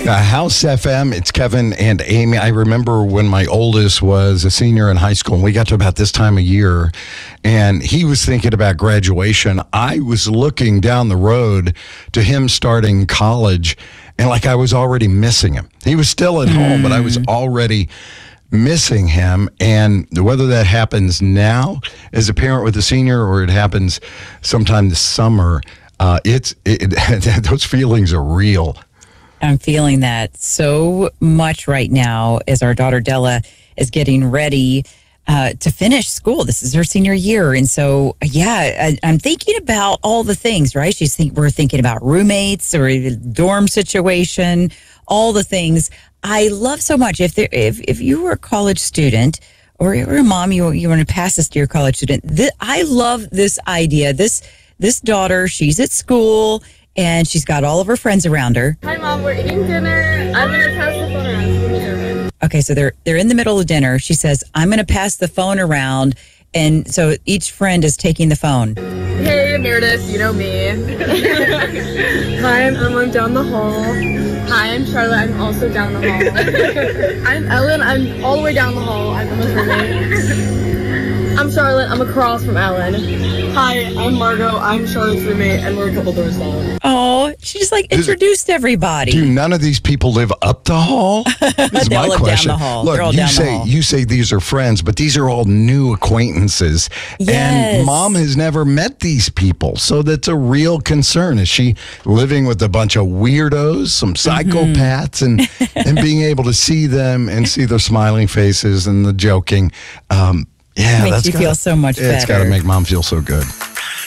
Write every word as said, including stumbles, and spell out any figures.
Uh, House F M, it's Kevin and Amy. I remember when my oldest was a senior in high school, and we got to about this time of year, and he was thinking about graduation. I was looking down the road to him starting college, and like I was already missing him. He was still at mm. home, but I was already missing him. And whether that happens now as a parent with a senior or it happens sometime this summer, uh, it's it, it, those feelings are real. I'm feeling that so much right now as our daughter Della is getting ready uh, to finish school. This is her senior year. And so, yeah, I, I'm thinking about all the things, right? She's think we're thinking about roommates or a dorm situation, all the things. I love so much. If there, if, if you were a college student or you're a mom, you, you want to pass this to your college student. This, I love this idea. This, this daughter, she's at school. And she's got all of her friends around her. Hi, Mom. We're eating dinner. I'm going to pass the phone around. Okay, so they're they're in the middle of dinner. She says, I'm going to pass the phone around. And so each friend is taking the phone. Hey, Meredith. You know me. Hi, I'm Emma. Down the hall. Hi, I'm Charlotte. I'm also down the hall. I'm Ellen. I'm all the way down the hall. I'm Emma's roommate. I'm Charlotte. I'm across from Ellen. Hi, I'm Margot. I'm Charlotte's roommate, and we're a couple doors down. Oh, she just like introduced everybody. Do none of these people live up the hall? This is my question. Down the hall. Look, you say you say these are friends, but these are all new acquaintances, yes. And Mom has never met these people, so that's a real concern. Is she living with a bunch of weirdos, some psychopaths, mm-hmm. and and being able to see them and see their smiling faces and the joking? Um, Yeah, makes that's you gotta, feel so much better. It's got to make Mom feel so good.